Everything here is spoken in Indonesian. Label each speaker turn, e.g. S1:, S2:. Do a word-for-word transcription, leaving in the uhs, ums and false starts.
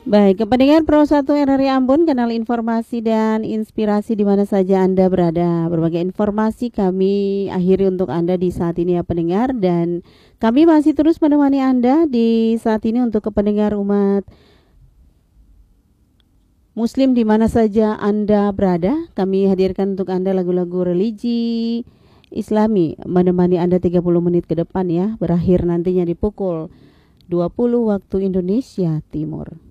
S1: Baik, pendengar Pro satu R R I Ambon, kanal informasi dan inspirasi di mana saja Anda berada. Berbagai informasi kami akhiri untuk Anda di saat ini ya pendengar, dan kami masih terus menemani Anda di saat ini untuk ke pendengar umat Muslim di mana saja Anda berada. Kami hadirkan untuk Anda lagu-lagu religi Islami menemani Anda tiga puluh menit ke depan ya, berakhir nantinya di pukul dua puluh waktu Indonesia Timur.